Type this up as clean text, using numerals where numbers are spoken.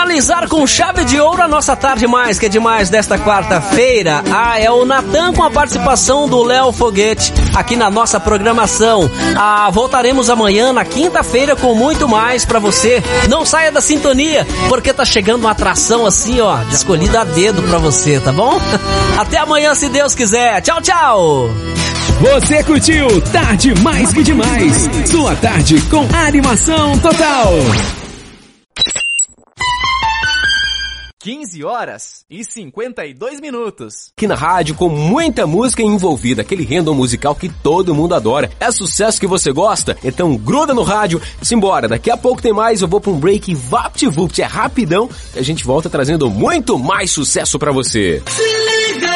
finalizar com chave de ouro a nossa tarde mais, que é demais desta quarta-feira. É o Natan com a participação do Léo Foguete aqui na nossa programação. Voltaremos amanhã, na quinta-feira, com muito mais pra você. Não saia da sintonia, porque tá chegando uma atração assim, ó, escolhida a dedo pra você, tá bom? Até amanhã, se Deus quiser. Tchau, tchau! Você curtiu Tarde Mais Que Demais, sua tarde com animação total. 15h52. Aqui na rádio com muita música envolvida, aquele random musical que todo mundo adora. É sucesso que você gosta? Então gruda no rádio, simbora, daqui a pouco tem mais, eu vou pra um break VaptVupt, é rapidão, e a gente volta trazendo muito mais sucesso pra você.